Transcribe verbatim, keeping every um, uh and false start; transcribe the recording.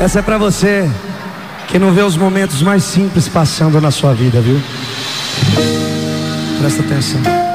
Essa é pra você que não vê os momentos mais simples passando na sua vida, viu? Presta atenção.